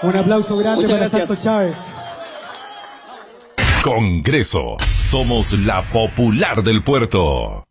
Un aplauso grande Muchas para gracias. Santos Chávez. Congreso. Somos la popular del puerto.